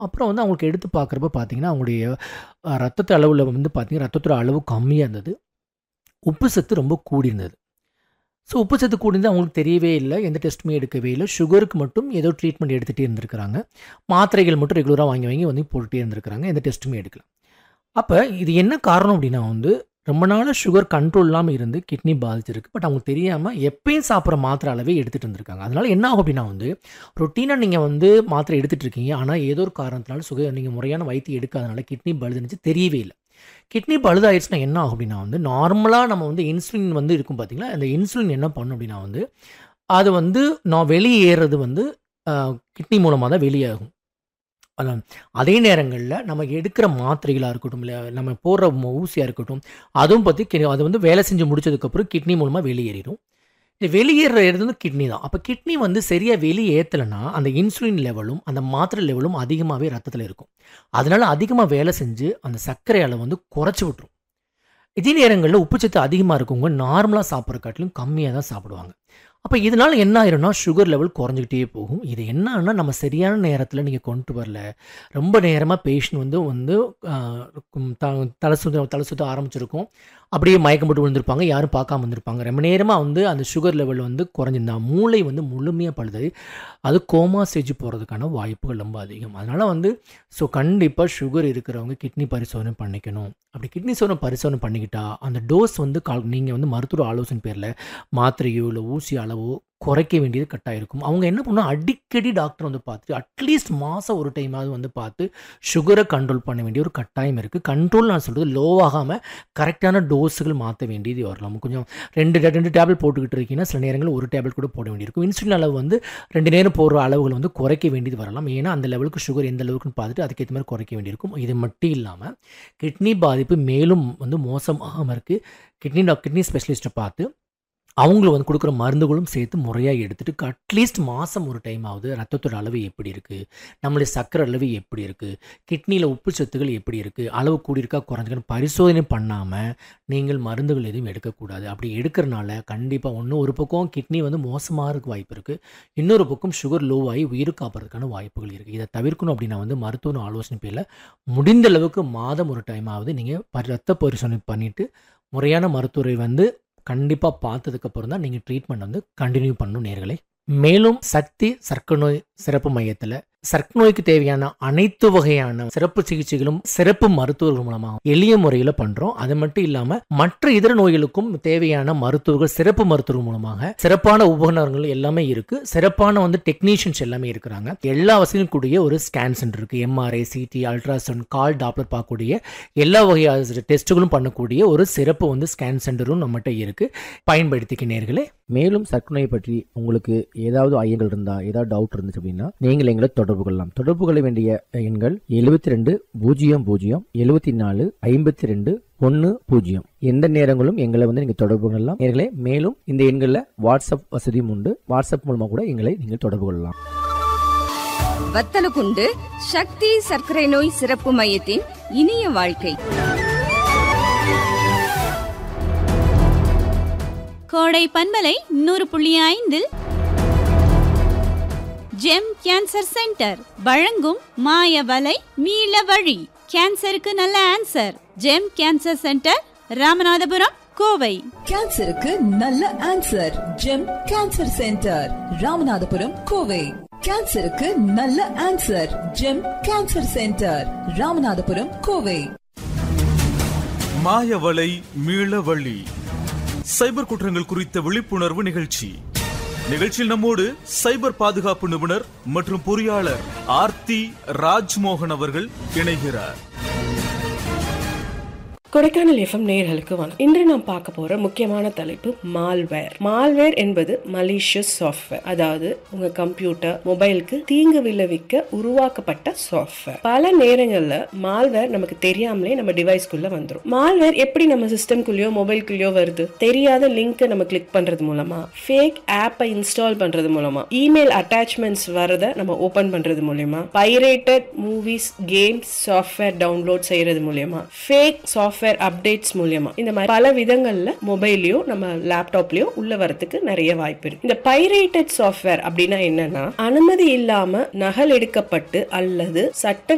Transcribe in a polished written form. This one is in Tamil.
அப்புறம் வந்து அவங்களுக்கு எடுத்து பார்க்குறப்ப பார்த்தீங்கன்னா, அவங்களுடைய ரத்தத்து அளவுல வந்து பார்த்தீங்கன்னா, ரத்தத்தோட அளவு கம்மியா இருந்தது. உப்பு சத்து ரொம்ப கூடியிருந்தது. ஸோ உப்பு சத்து கூடியிருந்தது அவங்களுக்கு தெரியவே இல்ல. எந்த டெஸ்ட்டுமே எடுக்கவே இல்ல. சுகருக்கு மட்டும் ஏதோ ட்ரீட்மெண்ட் எடுத்துட்டே இருந்திருக்கிறாங்க. மாத்திரைகள் மட்டும் ரெகுலரா வாங்கி வாங்கி வந்து போட்டுட்டே இருந்திருக்கிறாங்க. எந்த டெஸ்ட்டுமே எடுக்கல. அப்ப இது என்ன காரணம் அப்டின்னா வந்து, ரொம்ப நாளா சுகர் கண்ட்ரோல் இல்லாம இருந்து கிட்னி பாதிச்சிருக்கு. பட் அவங்களுக்கு தெரியாம எப்பயும் சாப்பிடுற மாத்திரை அளவே எடுத்துட்டு இருந்திருக்காங்க. அதனால என்ன ஆகும் அப்டின்னா வந்து, ரொட்டீனா நீங்க வந்து மாத்திரை எடுத்துட்டு இருக்கீங்க. ஆனா ஏதோ ஒரு காரணத்தினால நீங்க முறையான வைத்தியம் எடுக்காதனால கிட்னி பழுதுனுச்சு தெரியவே இல்ல. கிட்னி பழுதாயிருச்சுன்னா என்ன ஆகும் அப்டின்னா வந்து, நார்மலா நம்ம வந்து இன்சுலின் வந்து இருக்கும் பார்த்தீங்களா, அந்த இன்சுலின் என்ன பண்ணும் அப்டின்னா வந்து, அது வந்து வெளியேறது வந்து அ கிட்னி மூலமா தான் வெளியாகும். அதான். அதே நேரங்கள்ல நம்ம எடுக்கிற மாத்திரைகளா இருக்கட்டும், இல்ல நம்ம போடுற ஊசியா இருக்கட்டும், அதுவும் அது வந்து வேலை செஞ்சு முடிச்சதுக்கப்புறம் கிட்னி மூலமா வெளியேறிரும். இது வெளியேறது வந்து கிட்னி தான். அப்ப கிட்னி வந்து சரியா வெளியேத்தலன்னா, அந்த இன்சுலின் லெவலும், அந்த மாத்திரை லெவலும் அதிகமாவே ரத்தத்தில இருக்கும். அதனால அதிகமா வேலை செஞ்சு, அந்த சர்க்கரை அளவு வந்து குறைச்சு விட்டுரும். இதே நேரங்கள்ல உப்புச்சத்து அதிகமா இருக்கவங்க நார்மலா சாப்பிடுற காட்டிலும் கம்மியா தான் சாப்பிடுவாங்க. அப்ப இதனால என்ன ஆயிரும்னா, சுகர் லெவல் குறைஞ்சுக்கிட்டே போகும். இது என்னன்னா, நம்ம சரியான நேரத்தில நீங்க கொண்டு வரல. ரொம்ப நேரமா பேஷண்ட் வந்து வந்து அ கும் த தலை சுத்த ஆரம்பிச்சிருக்கும். அப்படியே மயக்கம் போட்டு விழுந்திருப்பாங்க. யாரும் பார்க்காம இருந்திருப்பாங்க. ரொம்ப நேரமா வந்து அந்த சுகர் லெவல் வந்து குறைஞ்சிருந்தா, மூளை வந்து முழுமையா பழுதாகி, அது கோமா ஸ்டேஜ் போறதுக்கான வாய்ப்புகள் ரொம்ப அதிகம். அதனால வந்து கண்டிப்பா சுகர் இருக்கிறவங்க கிட்னி பரிசோதனை பண்ணிக்கணும். அப்படி கிட்னி பரிசோதனை பண்ணிக்கிட்டா, அந்த டோஸ் வந்து நீங்க வந்து மருத்துவர் ஆலோசனை பேர்ல மாத்திரையோ, இல்ல ஊசி அளவோ குறைக்க வேண்டியது கட்டாயம் இருக்கும். அவங்க என்ன பண்ணணும், அடிக்கடி டாக்டர் வந்து பார்த்துட்டு, அட்லீஸ்ட் மாசம் ஒரு டைமாவது வந்து பார்த்து, சுகர கண்ட்ரோல் பண்ண வேண்டிய ஒரு கட்டாயம் இருக்கு. கண்ட்ரோல் நான் சொல்றது லோ ஆகாம கரெக்ட்டான டோஸுகள் மாத்த வேண்டியது வரலாம். கொஞ்சம் 2 டேப்லெட் போட்டுக்கிட்டு இருக்கீங்கன்னா, சில நேரங்கள்ல 1 டேப்லெட் கூட போட வேண்டியிருக்கும். இன்சுலின் அளவு வந்து 2 நேரம் போடுற அளவுகள் வந்து குறைக்க வேண்டியது வரலாம். ஏன்னா, அந்த லெவலுக்கு சுகர் எந்த அளவுக்குன்னு பார்த்துட்டு, அதுக்கேத்த மாரி குறைக்க வேண்டியிருக்கும். இது மட்டும் இல்லாம, கிட்னி பாதிப்பு மேலும் வந்து மோசமாகாம இருக்கு. கிட்னி ஸ்பெஷலிஸ்ட்ட பார்த்து அவங்களும் வந்து குடுக்குற மருந்துகளும் சேர்த்து முறையா எடுத்துட்டு, அட்லீஸ்ட் மாசம் ஒரு டைம் ஆவது ரத்தத்தோட அளவு எப்படி இருக்கு? நம்மளுடைய சர்க்கரை அளவு எப்படி இருக்கு? கிட்னில உப்பு சத்துக்கள் எப்படி இருக்கு? அளவு கூடியிருக்கா, குறைஞ்சிருக்கான்னு பரிசோதனை பண்ணாம, நீங்கள் மருந்துகள் எதுவும் எடுக்கக்கூடாது. அப்படி எடுக்கிறனால கண்டிப்பா ஒரு பக்கம் கிட்னி வந்து மோசமாகறதுக்கு வாய்ப்பு இருக்கு. இன்னொரு பக்கம் சுகர் லோ ஆகி உயிர் காப்பதற்கான வாய்ப்புகள் இருக்கு. இத தவிர்க்கணும் அப்படின்னா வந்து மருத்துவர் ஆலோசனை பேர்ல முடிந்த அளவுக்கு மாதம் ஒரு டைம் ஆவது நீங்க ரத்த பரிசோதனை பண்ணிட்டு, முறையான மருத்துவரை வந்து கண்டிப்பா பார்த்ததுக்கப்புறம் தான் நீங்க ட்ரீட்மெண்ட் வந்து கன்டின்யூ பண்ணணும் நேயர்களே. மேலும் சக்தி சர்க்கரை நோய் சிறப்பு மையத்தில சர்க்கரை நோய்க்கு தேவையான அனைத்து வகையான சிறப்பு சிகிச்சைகளும் சிறப்பு மருத்துவர்கள் மூலமா எளிய முறையில பண்றோம். அது மட்டும் இல்லாம மற்ற இதர நோய்களுக்கும் தேவையான மருத்துவர்கள் சிறப்பு மருத்துவர்கள் மூலமாக சிறப்பான உபகரணங்கள் எல்லாமே இருக்கு. சிறப்பான வந்து டெக்னீஷியன்ஸ் எல்லாமே இருக்கிறாங்க. எல்லா வசதியும் கூடிய ஒரு ஸ்கேன் சென்டர் இருக்கு. எம்ஆர்ஐ, சிடி, அல்ட்ராசவுண்ட், கால் டாப்லர் பார்க்கக்கூடிய எல்லா வகையான டெஸ்ட்டுகளும் பண்ணக்கூடிய ஒரு சிறப்பு வந்து ஸ்கேன் சென்டரும் நம்மகிட்ட இருக்கு. பயன்படுத்திக்க நேயர்களே. மேலும் சர்க்கரை நோய் பற்றி உங்களுக்கு ஏதாவது ஐயங்கள் இருந்தா, ஏதாவது டவுட் இருந்துச்சு அப்படின்னா, நீங்கள் எங்களை தொடர்பு கொள்ளலாம். தொடர்பு கொள்ள வேண்டிய எண்கள் 72 00 74 52 10. எந்த நேரங்களும் எங்களை வந்து நீங்க தொடர்பு கொள்ளலாம் நேயர்களே. மேலும் இந்த எண்களில் வாட்ஸ்அப் வசதியும் உண்டு. வாட்ஸ்அப் மூலமா கூட எங்களை நீங்கள் தொடர்பு கொள்ளலாம். வத்தலகுண்டு சக்தி சர்க்கரை நோய் சிறப்பு மையத்தின் இனிய வாழ்க்கை. கோடை பன்மலை 100.5 ஜெம் கேன்சர் சென்டர் வழங்கும் மாய வலை மீள வழி. கேன்சருக்கு நல்ல answer. GeM cancer centre, Ramanathapuram, Kovai. கேன்சருக்கு நல்ல answer. GeM cancer centre, Ramanathapuram, Kovai. கேன்சருக்கு நல்ல answer. GeM cancer centre, Ramanathapuram, Kovai. மாயவலை மீளவழி சைபர் குற்றங்கள் குறித்த விழிப்புணர்வு நிகழ்ச்சி. நிகழ்ச்சியில் நம்மோடு சைபர் பாதுகாப்பு நிபுணர் மற்றும் பொறியாளர் ஆர்த்தி ராஜ்மோகன் அவர்கள் இணைகிறார். கொடைக்கானல் எஃப்எம் நேயர்களுக்கு வணக்கம். இன்று நாம் பார்க்க போற முக்கியமான தலைப்பு மால்வேர். மால்வேர் என்பது மலிஷியஸ் சாஃப்ட்வேர், அதாவது உங்க கம்ப்யூட்டர், மொபைலுக்கு தீங்கு விளைவிக்க உருவாக்கப்பட்ட சாஃப்ட்வேர். பல நேரங்கள்ல மால்வேர் நமக்கு தெரியாமலே நம்ம டிவைஸ்க்குள்ள வந்துடும். மால்வேர் எப்படி நம்ம சிஸ்டம்குள்ளயோ மொபைல்குள்ளயோ வருது? தெரியாத லிங்கை நம்ம கிளிக் பண்றது மூலமா, ஃபேக் ஆப்பை இன்ஸ்டால் பண்றது மூலமா, இமெயில் அட்டாச்மெண்ட்ஸ் வரத நம்ம ஓபன் பண்றது மூலமா, pirated movies, games, software download செய்யறது மூலமா, ஃபேக் சாஃப்ட்வேர் அப்டேட்ஸ் மூலமா, இந்த மாதிரி பல விதங்கள்ல மொபைல்லயோ நம்ம லேப்டாப்லயோ உள்ள வரதுக்கு நிறைய வாய்ப்பு இருக்கு. இந்த பைரேட்டட் சாஃப்ட்வேர் அப்படின்னா என்னன்னா, அனுமதி இல்லாம நகல் எடுக்கப்பட்டு அல்லது சட்ட